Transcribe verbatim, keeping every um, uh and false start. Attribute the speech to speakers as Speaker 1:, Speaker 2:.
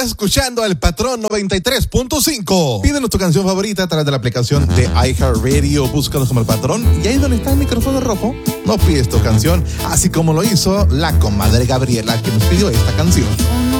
Speaker 1: Estás escuchando al Patrón noventa y tres punto cinco. Pídenos tu canción favorita a través de la aplicación de iHeartRadio. Búscanos como El Patrón y ahí donde está el micrófono rojo, nos pides tu canción, así como lo hizo la comadre Gabriela, que nos pidió esta canción.